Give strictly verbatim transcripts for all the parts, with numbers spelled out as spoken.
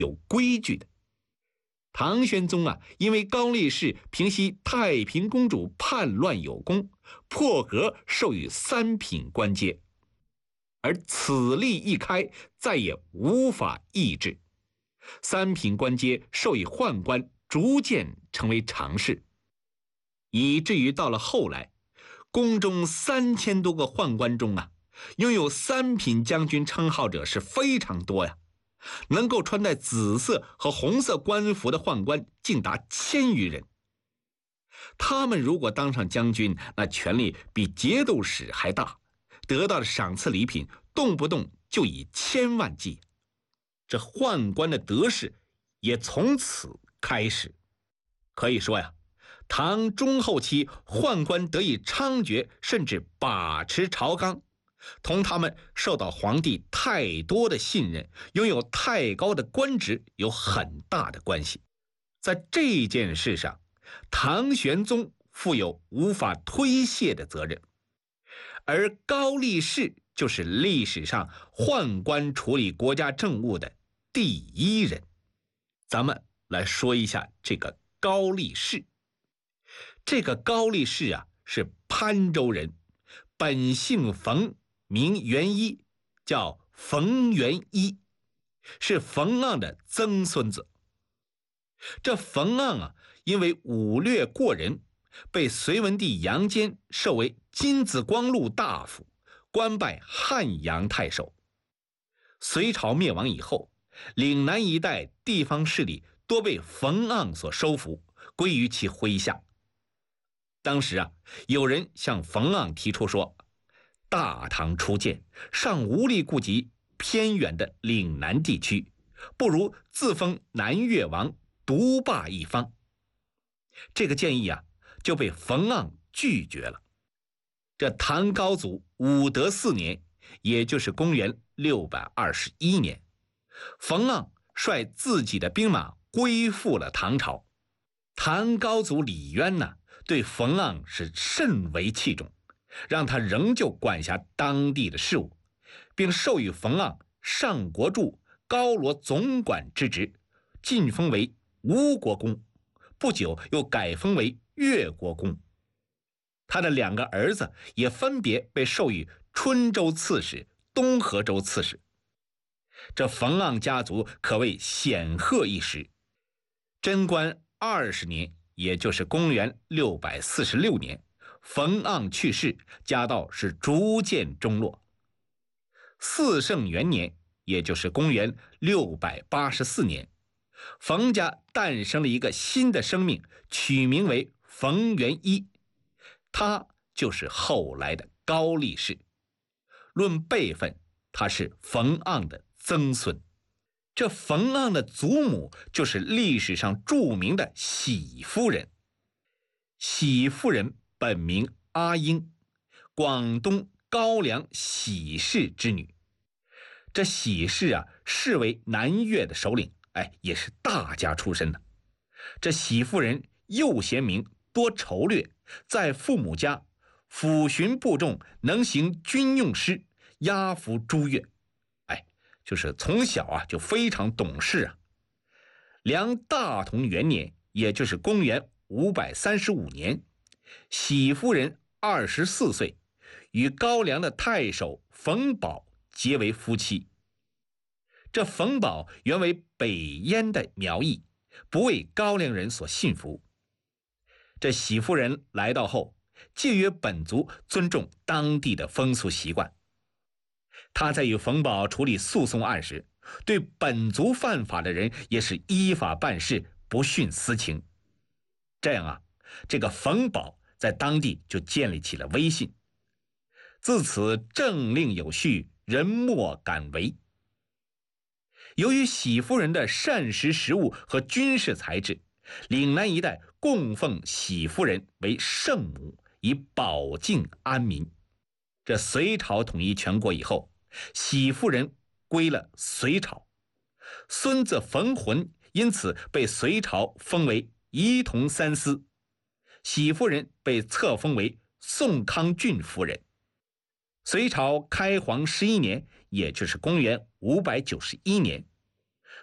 有规矩的。唐玄宗啊，因为高力士平息太平公主叛乱有功，破格授予三品官阶，而此例一开，再也无法抑制。三品官阶授予宦官逐渐成为常事，以至于到了后来，宫中三千多个宦官中啊，拥有三品将军称号者是非常多呀。能够穿戴紫色和红色官服的宦官竟达千余人。他们如果当上将军，那权力比节度使还大，得到的赏赐礼品动不动就以千万计。这宦官的得势也从此开始。可以说呀，唐中后期宦官得以猖獗，甚至把持朝纲，同他们受到皇帝太多的信任，拥有太高的官职有很大的关系。在这件事上，唐玄宗负有无法推卸的责任，而高力士就是历史上宦官处理国家政务的第一人。咱们来说一下这个高力士。这个高力士啊，是潘州人，本姓冯，名元一，叫冯元一，是冯盎的曾孙子。这冯盎啊，因为武略过人，被隋文帝杨坚授为金紫光禄大夫，官拜汉阳太守。隋朝灭亡以后，岭南一带地方势力多被冯盎所收服，归于其麾下。当时啊，有人向冯盎提出说，大唐初建，尚无力顾及偏远的岭南地区，不如自封南越王，独霸一方。这个建议啊，就被冯盎拒绝了。这唐高祖武德四年，也就是公元六百二十一年，冯盎率自己的兵马归附了唐朝。唐高祖李渊呢，对冯盎是甚为器重，让他仍旧管辖当地的事务，并授予冯盎上国柱、高罗总管之职，晋封为吴国公，不久又改封为越国公。他的两个儿子也分别被授予春州刺史、东河州刺史。这冯盎家族可谓显赫一时。贞观二十年，也就是公元六百四十六年，冯盎去世，家道是逐渐中落。四圣元年，也就是公元六百八十四年，冯家诞生了一个新的生命，取名为冯元一，他就是后来的高力士。论辈分，他是冯盎的曾孙。这冯盎的祖母就是历史上著名的喜夫人。喜夫人本名阿英，广东高梁喜氏之女。这喜氏啊，是为南越的首领，哎，也是大家出身的。这喜夫人又贤明，多筹略，在父母家抚巡部众，能行军用师，压服诸越。哎，就是从小啊就非常懂事啊。梁大同元年，也就是公元五百三十五年，喜夫人二十四岁，与高梁的太守冯保结为夫妻。这冯保原为北燕的苗裔，不为高梁人所信服。这喜夫人来到后，借约本族，尊重当地的风俗习惯。他在与冯保处理诉讼案时，对本族犯法的人也是依法办事，不徇私情。这样啊，这个冯保在当地就建立起了威信。自此政令有序，人莫敢违。由于喜夫人的膳食食物和军事才智，岭南一带供奉喜夫人为圣母，以保境安民。这隋朝统一全国以后，喜夫人归了隋朝，孙子冯浑因此被隋朝封为仪同三司，喜夫人被册封为宋康郡夫人。隋朝开皇十一年，也就是公元五百九十一年，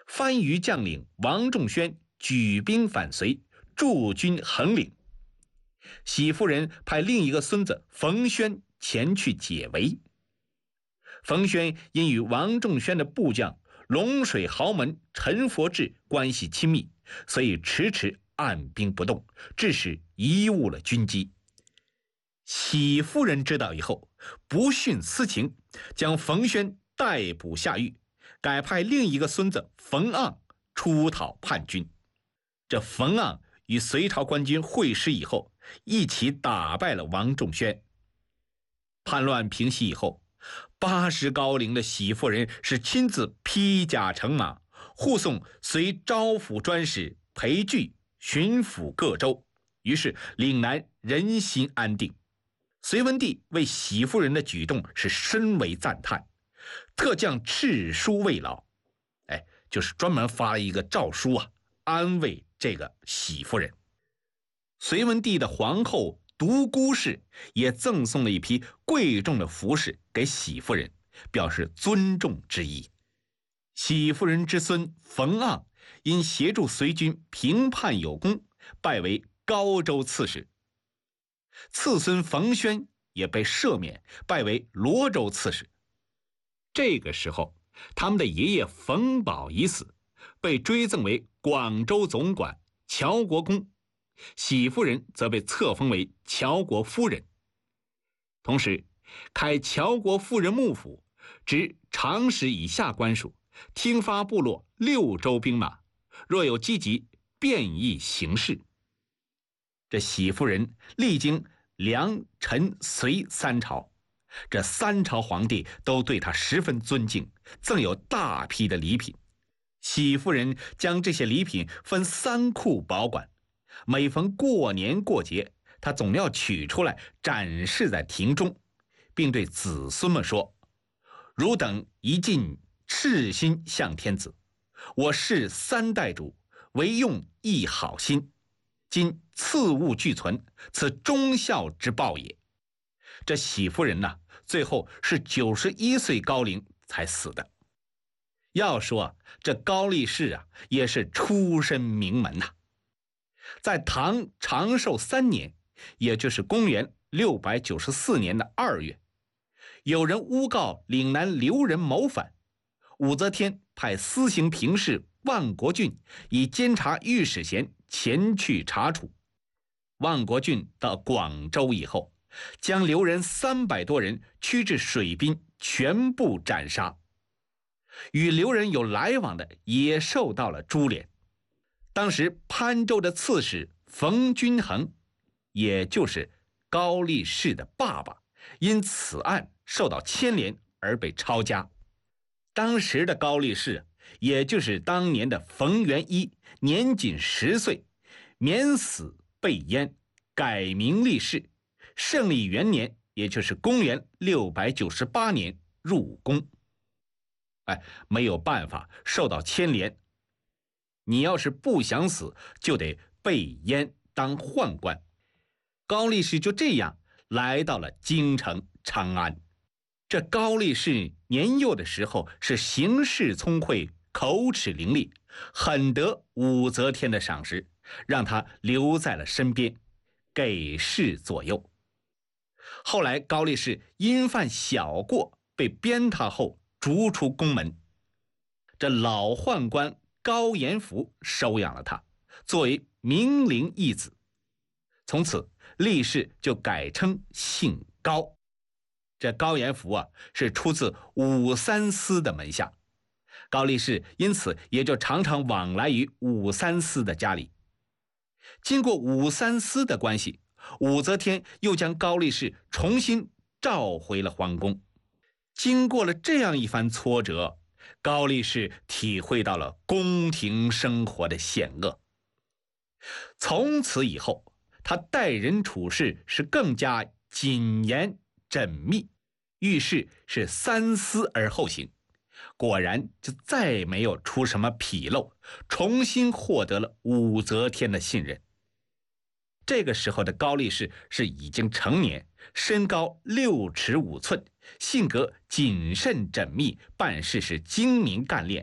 番禺将领王仲宣举兵反隋，驻军横岭。喜夫人派另一个孙子冯轩前去解围。冯轩因与王仲宣的部将龙水豪门陈佛志关系亲密，所以迟迟按兵不动，致使贻误了军机。喜夫人知道以后，不徇私情，将冯轩逮捕下狱，改派另一个孙子冯盎出讨叛军。这冯盎与隋朝官军会师以后，一起打败了王仲宣。叛乱平息以后，八十高龄的喜夫人是亲自披甲乘马，护送随招抚专使裴矩巡抚各州，于是岭南人心安定。隋文帝为喜夫人的举动是深为赞叹，特将敕书慰劳，哎，就是专门发了一个诏书啊，安慰这个喜夫人。隋文帝的皇后独孤氏也赠送了一批贵重的服饰给喜夫人，表示尊重之意。喜夫人之孙冯盎因协助隋军平叛有功，拜为高州刺史。次孙冯轩也被赦免，拜为罗州刺史。这个时候，他们的爷爷冯保已死，被追赠为广州总管乔国公，喜夫人则被册封为乔国夫人。同时，开乔国夫人幕府，执长史以下官署，听发部落六州兵马，若有积极，便议行事。这喜夫人历经梁、陈、隋三朝，这三朝皇帝都对她十分尊敬，赠有大批的礼品。喜夫人将这些礼品分三库保管，每逢过年过节，她总要取出来展示在庭中，并对子孙们说：汝等一尽赤心向天子，我是三代主，唯用一好心，今赐物俱存，此忠孝之报也。这喜夫人呢、啊，最后是九十一岁高龄才死的。要说这高力士啊，也是出身名门呐、啊。在唐长寿三年，也就是公元六百九十四年的二月，有人诬告岭南刘人谋反，武则天派司刑平事万国俊以监察御史衔前去查处。万国俊到广州以后，将刘人三百多人驱至水滨，全部斩杀。与刘人有来往的也受到了株连。当时潘州的刺史冯君衡，也就是高力士的爸爸，因此案受到牵连而被抄家。当时的高力士，也就是当年的冯元一，年仅十岁，免死被阉，改名力士。圣历元年，也就是公元六百九十八年入宫。哎，没有办法，受到牵连。你要是不想死，就得被阉当宦官。高力士就这样来到了京城长安。这高力士年幼的时候是行事聪慧，口齿伶俐，很得武则天的赏识，让他留在了身边，给事左右。后来高力士因犯小过被鞭挞后逐出宫门，这老宦官高延福收养了他，作为明灵义子。从此力士就改称姓高。这高延福啊，是出自武三思的门下，高力士因此也就常常往来于武三思的家里。经过武三思的关系，武则天又将高力士重新召回了皇宫。经过了这样一番挫折，高力士体会到了宫廷生活的险恶。从此以后，他待人处事是更加谨严缜密，遇事是三思而后行。果然就再没有出什么纰漏，重新获得了武则天的信任。这个时候的高力士是已经成年，身高六尺五寸，性格谨慎缜密，办事是精明干练，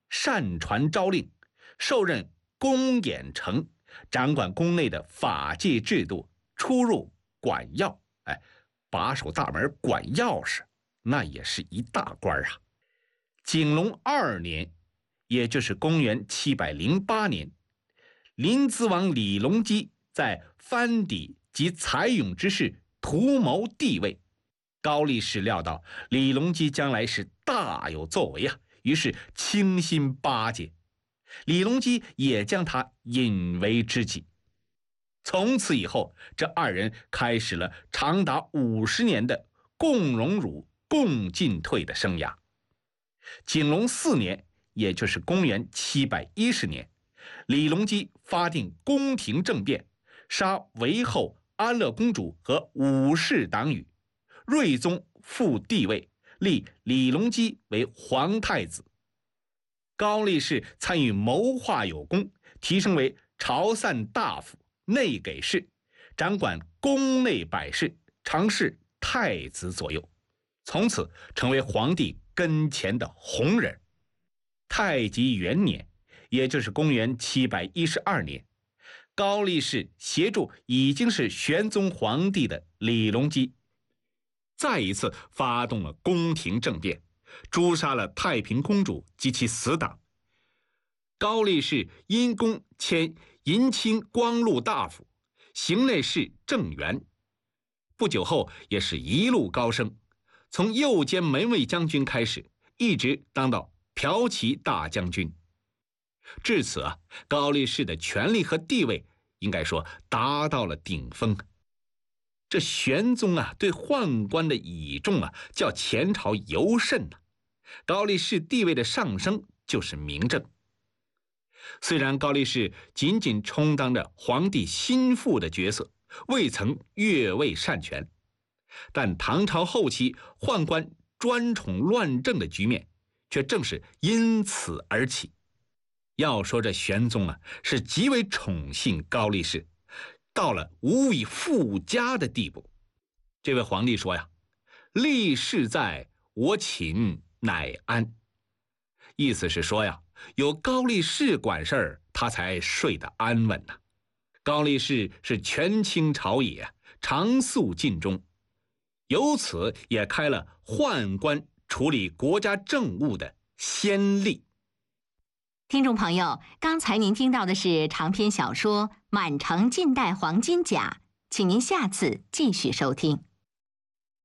擅传诏令，受任公演丞，掌管宫内的法纪制度，出入管钥。哎，把守大门管钥匙，那也是一大官啊。景隆二年，也就是公元七百零八年，临淄王李隆基在藩邸及才勇之士图谋帝位。高力士料到李隆基将来是大有作为啊，于是倾心巴结，李隆基也将他引为知己。从此以后，这二人开始了长达五十年的共荣辱、共进退的生涯。景隆四年，也就是公元七百一十年，李隆基发定宫廷政变，杀韦后安乐公主和武士党羽，睿宗复帝位，立李隆基为皇太子。高力士参与谋划有功，提升为朝散大夫、内给事，掌管宫内百事，常侍太子左右，从此成为皇帝跟前的红人。太极元年，也就是公元七百一十二年，高力士协助已经是玄宗皇帝的李隆基，再一次发动了宫廷政变，诛杀了太平公主及其死党。高力士因功迁银青光禄大夫、行内侍正员，不久后也是一路高升，从右监门卫将军开始，一直当到骠骑大将军。至此啊，高力士的权力和地位应该说达到了顶峰。这玄宗啊，对宦官的倚重啊，较前朝尤甚啊。高力士地位的上升就是明证。虽然高力士仅仅充当着皇帝心腹的角色，未曾越位擅权，但唐朝后期宦官专宠乱政的局面却正是因此而起。要说这玄宗啊，是极为宠幸高力士，到了无以复加的地步。这位皇帝说呀：“力士在，我寝乃安。”意思是说呀，有高力士管事儿，他才睡得安稳呢、啊。高力士是权倾朝野，常肃尽忠，由此也开了宦官处理国家政务的先例。 听众朋友，刚才您听到的是长篇小说《满城尽带黄金甲》，请您下次继续收听。